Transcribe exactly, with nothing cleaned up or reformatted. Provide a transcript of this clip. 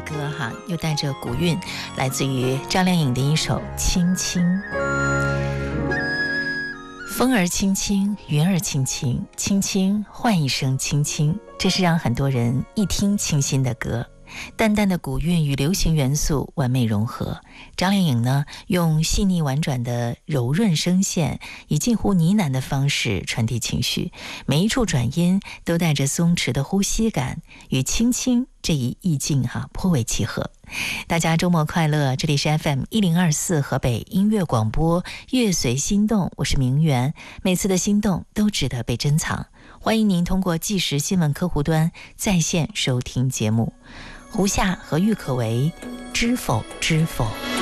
歌哈，又带着古韵，来自于张靓颖的一首《青青》。风儿轻轻，云儿轻轻，轻轻换一声轻轻，这是让很多人一听清新的歌。淡淡的古韵与流行元素完美融合，张靓颖呢，用细腻婉转的柔润声线，以近乎呢喃的方式传递情绪，每一处转音都带着松弛的呼吸感，与轻轻这一意境哈、啊、颇为契合。大家周末快乐，这里是 F M 一零二四河北音乐广播，乐随心动，我是明媛，每次的心动都值得被珍藏。欢迎您通过即时新闻客户端在线收听节目。胡夏和郁可唯，知否知否。